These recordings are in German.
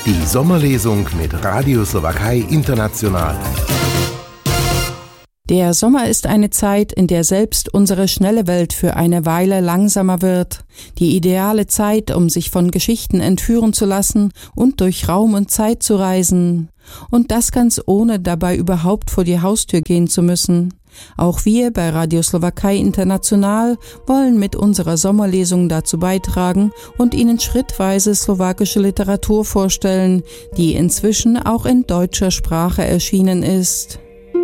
Die Sommerlesung mit Radio Slowakei International. Der Sommer ist eine Zeit, in der selbst unsere schnelle Welt für eine Weile langsamer wird. Die ideale Zeit, um sich von Geschichten entführen zu lassen und durch Raum und Zeit zu reisen. Und das ganz ohne dabei überhaupt vor die Haustür gehen zu müssen. Auch wir bei Radio Slowakei International wollen mit unserer Sommerlesung dazu beitragen und Ihnen schrittweise slowakische Literatur vorstellen, die inzwischen auch in deutscher Sprache erschienen ist.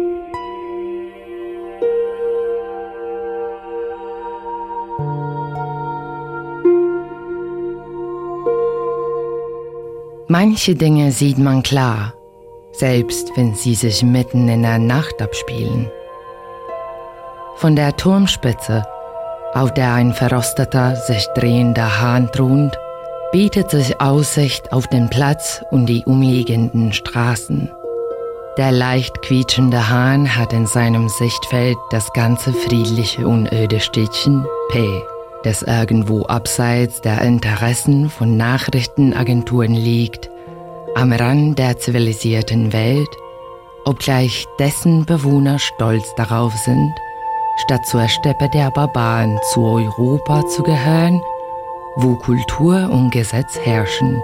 Manche Dinge sieht man klar, selbst wenn sie sich mitten in der Nacht abspielen. Von der Turmspitze, auf der ein verrosteter, sich drehender Hahn thront, bietet sich Aussicht auf den Platz und die umliegenden Straßen. Der leicht quietschende Hahn hat in seinem Sichtfeld das ganze friedliche und öde Städtchen P, das irgendwo abseits der Interessen von Nachrichtenagenturen liegt, am Rand der zivilisierten Welt, obgleich dessen Bewohner stolz darauf sind, statt zur Steppe der Barbaren zu Europa zu gehören, wo Kultur und Gesetz herrschen.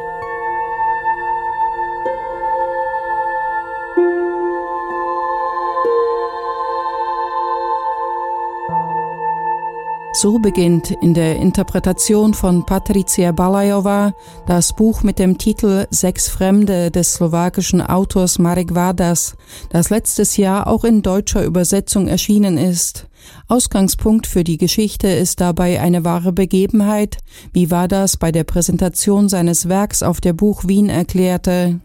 So beginnt in der Interpretation von Patricia Balajová das Buch mit dem Titel Sechs Fremde des slowakischen Autors Marek Vadas, das letztes Jahr auch in deutscher Übersetzung erschienen ist. Ausgangspunkt für die Geschichte ist dabei eine wahre Begebenheit, wie Vadas bei der Präsentation seines Werks auf der Buch Wien erklärte.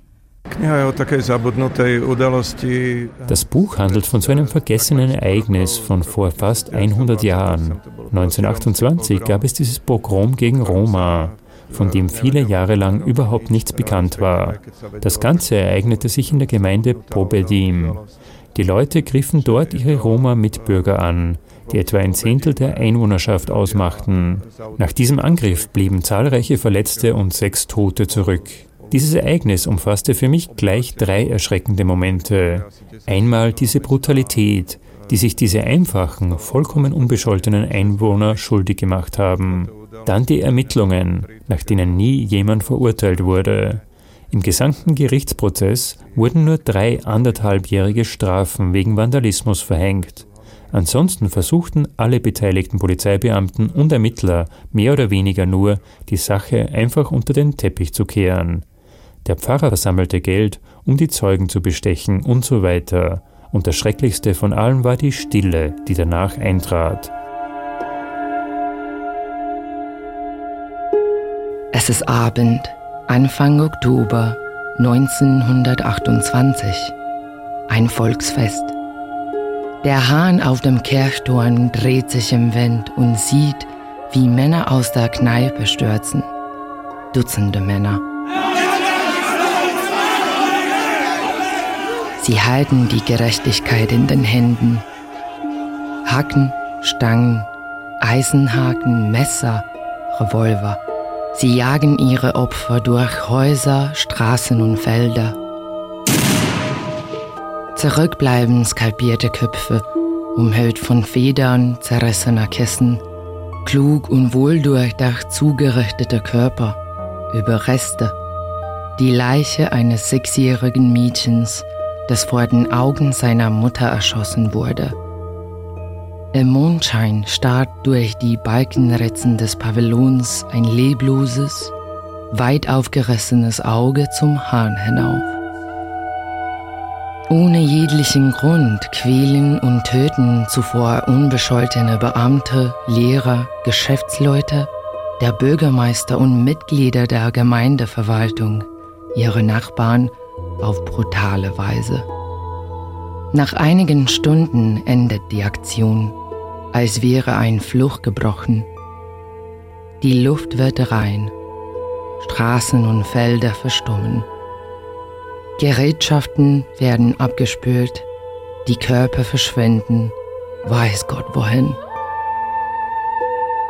Das Buch handelt von so einem vergessenen Ereignis von vor fast 100 Jahren. 1928 gab es dieses Pogrom gegen Roma, von dem viele Jahre lang überhaupt nichts bekannt war. Das Ganze ereignete sich in der Gemeinde Pobedim. Die Leute griffen dort ihre Roma-Mitbürger an, die etwa 1/10 der Einwohnerschaft ausmachten. Nach diesem Angriff blieben zahlreiche Verletzte und 6 Tote zurück. Dieses Ereignis umfasste für mich gleich 3 erschreckende Momente. Einmal diese Brutalität, die sich diese einfachen, vollkommen unbescholtenen Einwohner schuldig gemacht haben. Dann die Ermittlungen, nach denen nie jemand verurteilt wurde. Im gesamten Gerichtsprozess wurden nur 3 anderthalbjährige Strafen wegen Vandalismus verhängt. Ansonsten versuchten alle beteiligten Polizeibeamten und Ermittler mehr oder weniger nur, die Sache einfach unter den Teppich zu kehren. Der Pfarrer sammelte Geld, um die Zeugen zu bestechen und so weiter. Und das Schrecklichste von allem war die Stille, die danach eintrat. Es ist Abend, Anfang Oktober 1928. Ein Volksfest. Der Hahn auf dem Kirchturm dreht sich im Wind und sieht, wie Männer aus der Kneipe stürzen. Dutzende Männer. Sie halten die Gerechtigkeit in den Händen. Hacken, Stangen, Eisenhaken, Messer, Revolver. Sie jagen ihre Opfer durch Häuser, Straßen und Felder. Zurückbleiben skalpierte Köpfe, umhüllt von Federn zerrissener Kissen, klug und wohldurchdacht zugerichtete Körper, Überreste, die Leiche eines 6-jährigen Mädchens, das vor den Augen seiner Mutter erschossen wurde. Im Mondschein starrt durch die Balkenritzen des Pavillons ein lebloses, weit aufgerissenes Auge zum Hahn hinauf. Ohne jeglichen Grund quälen und töten zuvor unbescholtene Beamte, Lehrer, Geschäftsleute, der Bürgermeister und Mitglieder der Gemeindeverwaltung ihre Nachbarn auf brutale Weise. Nach einigen Stunden endet die Aktion, als wäre ein Fluch gebrochen. Die Luft wird rein, Straßen und Felder verstummen. Gerätschaften werden abgespült, die Körper verschwinden, weiß Gott wohin.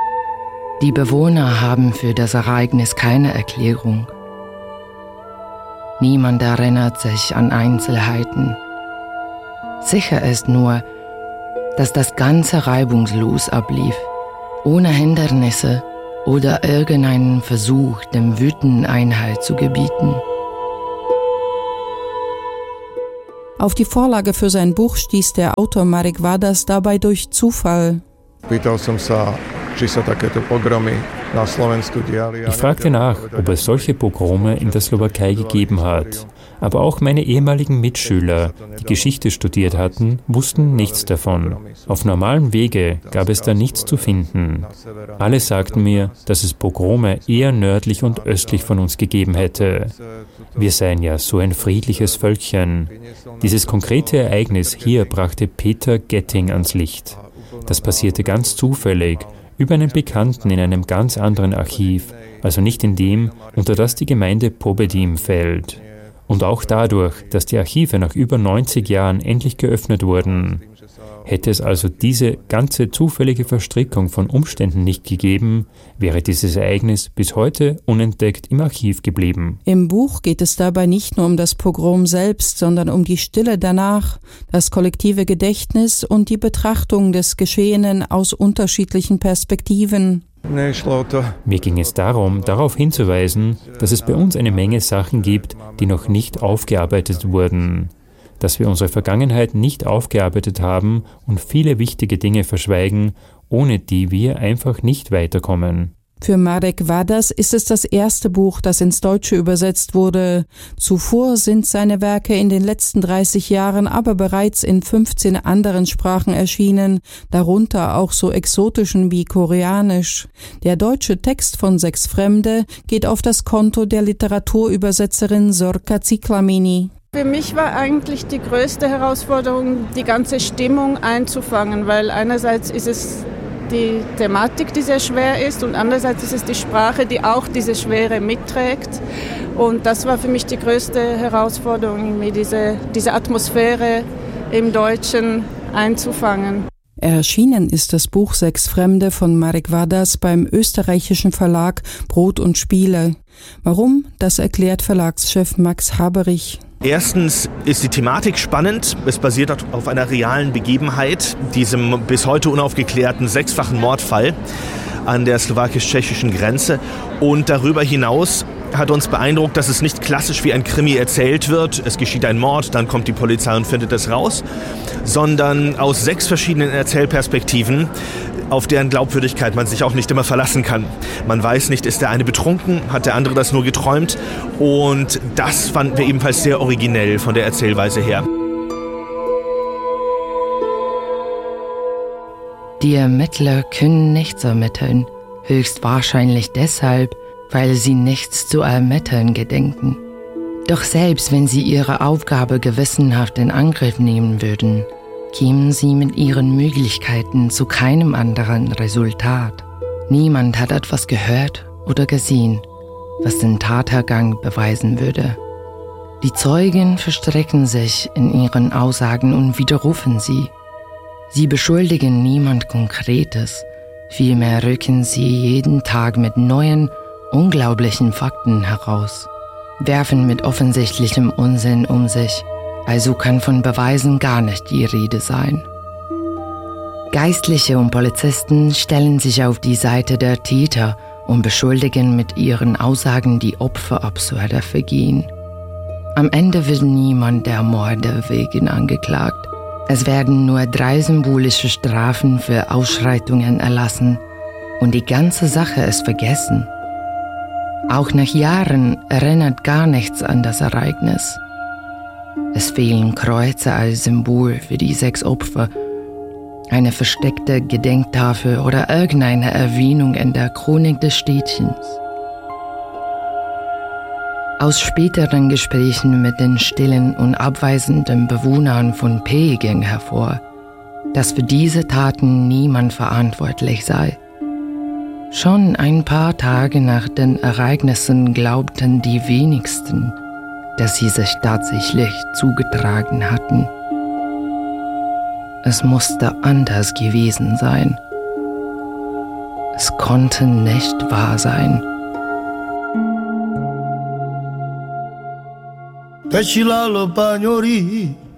Die Bewohner haben für das Ereignis keine Erklärung. Niemand erinnert sich an Einzelheiten. Sicher ist nur, dass das Ganze reibungslos ablief, ohne Hindernisse oder irgendeinen Versuch, dem Wüten Einhalt zu gebieten. Auf die Vorlage für sein Buch stieß der Autor Marek Vadas dabei durch Zufall. Ich fragte nach, ob es solche Pogrome in der Slowakei gegeben hat. Aber auch meine ehemaligen Mitschüler, die Geschichte studiert hatten, wussten nichts davon. Auf normalem Wege gab es da nichts zu finden. Alle sagten mir, dass es Pogrome eher nördlich und östlich von uns gegeben hätte. Wir seien ja so ein friedliches Völkchen. Dieses konkrete Ereignis hier brachte Peter Getting ans Licht. Das passierte ganz zufällig, über einen Bekannten in einem ganz anderen Archiv, also nicht in dem, unter das die Gemeinde Pobedim fällt. Und auch dadurch, dass die Archive nach über 90 Jahren endlich geöffnet wurden. Hätte es also diese ganze zufällige Verstrickung von Umständen nicht gegeben, wäre dieses Ereignis bis heute unentdeckt im Archiv geblieben. Im Buch geht es dabei nicht nur um das Pogrom selbst, sondern um die Stille danach, das kollektive Gedächtnis und die Betrachtung des Geschehenen aus unterschiedlichen Perspektiven. Mir ging es darum, darauf hinzuweisen, dass es bei uns eine Menge Sachen gibt, die noch nicht aufgearbeitet wurden. Dass wir unsere Vergangenheit nicht aufgearbeitet haben und viele wichtige Dinge verschweigen, ohne die wir einfach nicht weiterkommen. Für Marek Vadas ist es das erste Buch, das ins Deutsche übersetzt wurde. Zuvor sind seine Werke in den letzten 30 Jahren aber bereits in 15 anderen Sprachen erschienen, darunter auch so exotischen wie Koreanisch. Der deutsche Text von 6 Fremde geht auf das Konto der Literaturübersetzerin Zorka Ciklamini. Für mich war eigentlich die größte Herausforderung, die ganze Stimmung einzufangen, weil einerseits ist es die Thematik, die sehr schwer ist, und andererseits ist es die Sprache, die auch diese Schwere mitträgt. Und das war für mich die größte Herausforderung, mir diese Atmosphäre im Deutschen einzufangen. Erschienen ist das Buch 6 Fremde von Marek Vadas beim österreichischen Verlag Brot und Spiele. Warum? Das erklärt Verlagschef Max Haberich. Erstens ist die Thematik spannend. Es basiert auf einer realen Begebenheit, diesem bis heute unaufgeklärten 6-fachen Mordfall an der slowakisch-tschechischen Grenze. Und darüber hinaus hat uns beeindruckt, dass es nicht klassisch wie ein Krimi erzählt wird. Es geschieht ein Mord, dann kommt die Polizei und findet es raus, sondern aus 6 verschiedenen Erzählperspektiven, auf deren Glaubwürdigkeit man sich auch nicht immer verlassen kann. Man weiß nicht, ist der eine betrunken, hat der andere das nur geträumt? Und das fanden wir ebenfalls sehr originell von der Erzählweise her. Die Ermittler können nichts ermitteln, höchstwahrscheinlich deshalb, weil sie nichts zu ermitteln gedenken. Doch selbst wenn sie ihre Aufgabe gewissenhaft in Angriff nehmen würden, kämen sie mit ihren Möglichkeiten zu keinem anderen Resultat. Niemand hat etwas gehört oder gesehen, was den Tathergang beweisen würde. Die Zeugen verstricken sich in ihren Aussagen und widerrufen sie. Sie beschuldigen niemand Konkretes, vielmehr rücken sie jeden Tag mit neuen, unglaublichen Fakten heraus, werfen mit offensichtlichem Unsinn um sich, also kann von Beweisen gar nicht die Rede sein. Geistliche und Polizisten stellen sich auf die Seite der Täter und beschuldigen mit ihren Aussagen die Opfer absurder Vergehen. Am Ende wird niemand der Morde wegen angeklagt. Es werden nur 3 symbolische Strafen für Ausschreitungen erlassen und die ganze Sache ist vergessen. Auch nach Jahren erinnert gar nichts an das Ereignis. Es fehlen Kreuze als Symbol für die 6 Opfer, eine versteckte Gedenktafel oder irgendeine Erwähnung in der Chronik des Städtchens. Aus späteren Gesprächen mit den stillen und abweisenden Bewohnern von P ging hervor, dass für diese Taten niemand verantwortlich sei. Schon ein paar Tage nach den Ereignissen glaubten die wenigsten, dass sie sich tatsächlich zugetragen hatten. Es musste anders gewesen sein. Es konnte nicht wahr sein. Te chilalo pagnori